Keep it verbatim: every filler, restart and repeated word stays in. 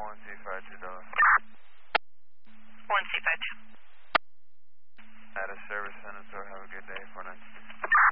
one C five two dollars. one C five two. At a service center, so have a good day. four nine two.